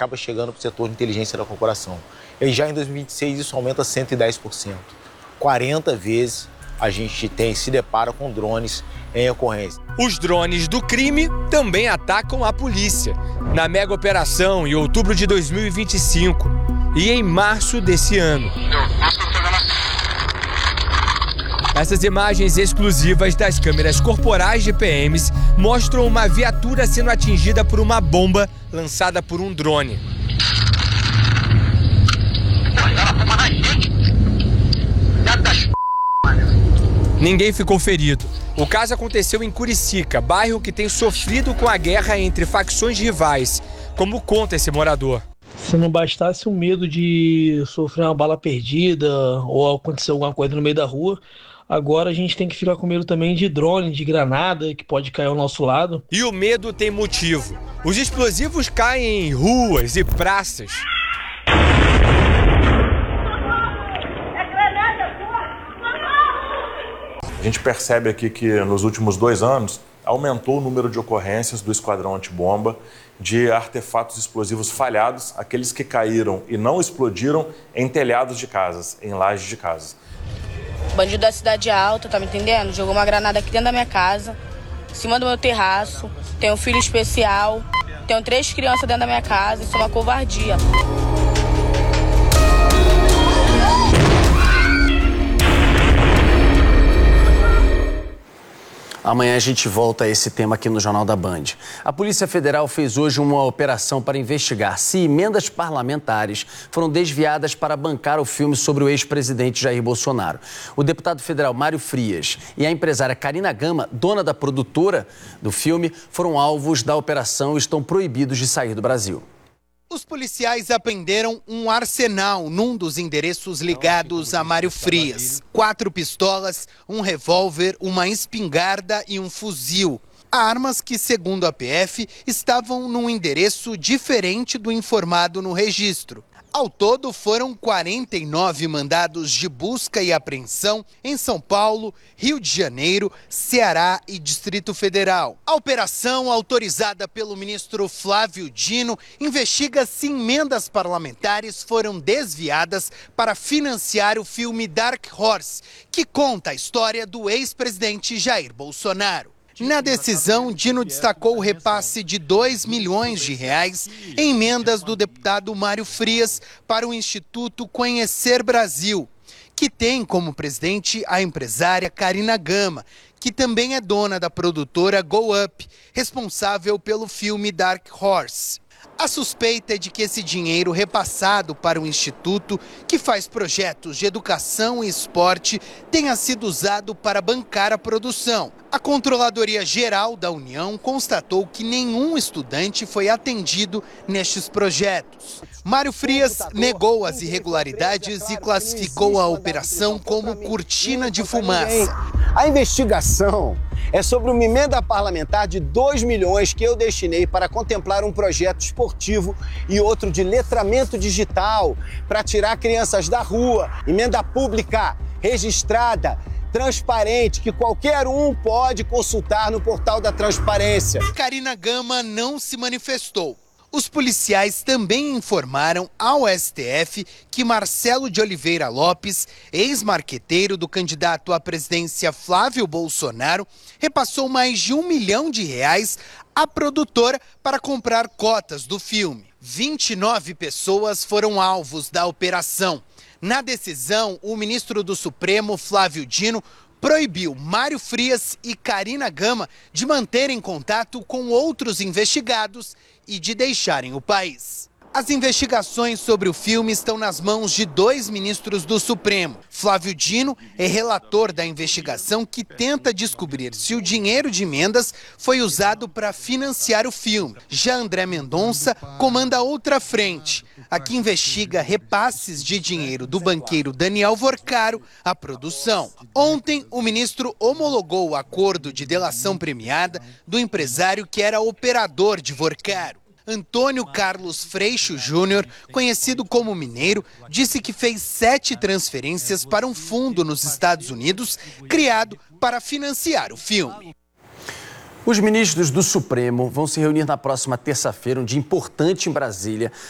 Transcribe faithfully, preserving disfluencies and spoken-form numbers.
acaba chegando para o setor de inteligência da corporação. E já em dois mil e vinte e seis isso aumenta cento e dez por cento. quarenta vezes a gente tem, se depara com drones em ocorrência. Os drones do crime também atacam a polícia. Na mega operação em outubro de dois mil e vinte e cinco e em março desse ano. Essas imagens exclusivas das câmeras corporais de P Ms mostram uma viatura sendo atingida por uma bomba lançada por um drone. Ninguém ficou ferido. O caso aconteceu em Curicica, bairro que tem sofrido com a guerra entre facções rivais, como conta esse morador. Se não bastasse o medo de sofrer uma bala perdida ou acontecer alguma coisa no meio da rua, agora a gente tem que ficar com medo também de drone, de granada, que pode cair ao nosso lado. E o medo tem motivo. Os explosivos caem em ruas e praças. A gente percebe aqui que nos últimos dois anos aumentou o número de ocorrências do Esquadrão Antibomba de artefatos explosivos falhados, aqueles que caíram e não explodiram em telhados de casas, em lajes de casas. Bandido da Cidade Alta, tá me entendendo? Jogou uma granada aqui dentro da minha casa, em cima do meu terraço. Tenho um filho especial, tenho três crianças dentro da minha casa, isso é uma covardia. Amanhã a gente volta a esse tema aqui no Jornal da Band. A Polícia Federal fez hoje uma operação para investigar se emendas parlamentares foram desviadas para bancar o filme sobre o ex-presidente Jair Bolsonaro. O deputado federal Mário Frias e a empresária Carina Gama, dona da produtora do filme, foram alvos da operação e estão proibidos de sair do Brasil. Os policiais apreenderam um arsenal num dos endereços ligados a Mário Frias. Quatro pistolas, um revólver, uma espingarda e um fuzil. Armas que, segundo a P F, estavam num endereço diferente do informado no registro. Ao todo, foram quarenta e nove mandados de busca e apreensão em São Paulo, Rio de Janeiro, Ceará e Distrito Federal. A operação, autorizada pelo ministro Flávio Dino, investiga se emendas parlamentares foram desviadas para financiar o filme Dark Horse, que conta a história do ex-presidente Jair Bolsonaro. Na decisão, Dino destacou o repasse de dois milhões de reais em emendas do deputado Mário Frias para o Instituto Conhecer Brasil, que tem como presidente a empresária Carina Gama, que também é dona da produtora Go Up, responsável pelo filme Dark Horse. A suspeita é de que esse dinheiro repassado para o Instituto, que faz projetos de educação e esporte, tenha sido usado para bancar a produção. A Controladoria Geral da União constatou que nenhum estudante foi atendido nestes projetos. Mário Frias negou as irregularidades e classificou a operação como cortina de fumaça. A investigação é sobre uma emenda parlamentar de dois milhões que eu destinei para contemplar um projeto esportivo e outro de letramento digital para tirar crianças da rua. Emenda pública, registrada, transparente, que qualquer um pode consultar no portal da transparência. Carina Gama não se manifestou. Os policiais também informaram ao S T F que Marcelo de Oliveira Lopes, ex-marqueteiro do candidato à presidência Flávio Bolsonaro, repassou mais de um milhão de reais à produtora para comprar cotas do filme. vinte e nove pessoas foram alvos da operação. Na decisão, o ministro do Supremo, Flávio Dino, proibiu Mário Frias e Carina Gama de manterem contato com outros investigados e de deixarem o país. As investigações sobre o filme estão nas mãos de dois ministros do Supremo. Flávio Dino é relator da investigação que tenta descobrir se o dinheiro de emendas foi usado para financiar o filme. Já André Mendonça comanda outra frente, a que investiga repasses de dinheiro do banqueiro Daniel Vorcaro à produção. Ontem, o ministro homologou o acordo de delação premiada do empresário que era operador de Vorcaro. Antônio Carlos Freixo Júnior, conhecido como Mineiro, disse que fez sete transferências para um fundo nos Estados Unidos, criado para financiar o filme. Os ministros do Supremo vão se reunir na próxima terça-feira, um dia importante em Brasília,